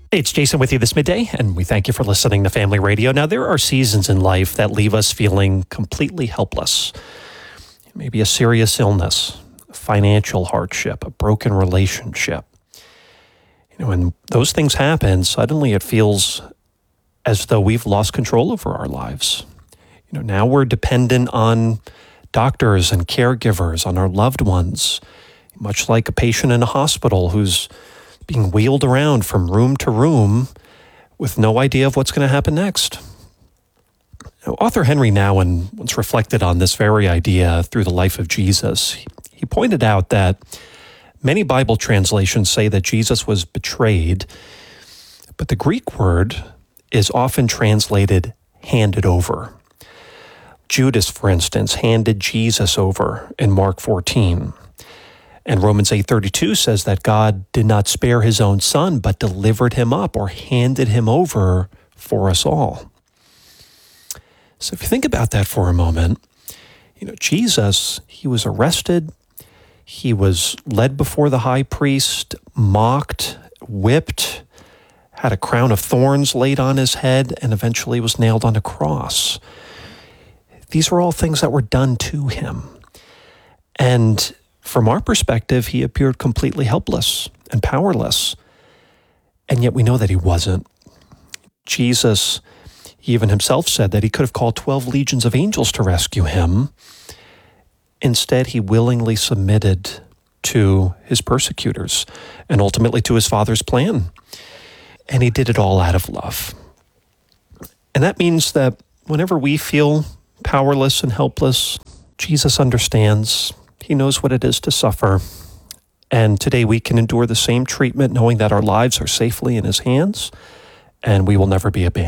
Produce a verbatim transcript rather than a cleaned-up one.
Hey, it's Jason with you this midday, and we thank you for listening to Family Radio. Now, there are seasons in life that leave us feeling completely helpless. Maybe a serious illness, a financial hardship, a broken relationship. You know, when those things happen, suddenly it feels as though we've lost control over our lives. You know, now we're dependent on doctors and caregivers, on our loved ones, much like a patient in a hospital who's being wheeled around from room to room with no idea of what's going to happen next. Now, author Henry Nouwen once reflected on this very idea through the life of Jesus. He pointed out that many Bible translations say that Jesus was betrayed, but the Greek word is often translated handed over. Judas, for instance, handed Jesus over in Mark fourteen. And Romans eight thirty-two says that God did not spare his own son, but delivered him up or handed him over for us all. So if you think about that for a moment, you know, Jesus, he was arrested, he was led before the high priest, mocked, whipped, had a crown of thorns laid on his head, and eventually was nailed on a cross. These were all things that were done to him. And from our perspective, he appeared completely helpless and powerless. And yet we know that he wasn't. Jesus, he even himself said that he could have called twelve legions of angels to rescue him. Instead, he willingly submitted to his persecutors and ultimately to his Father's plan. And he did it all out of love. And that means that whenever we feel powerless and helpless, Jesus understands. He knows what it is to suffer. And today we can endure the same treatment knowing that our lives are safely in his hands and we will never be abandoned.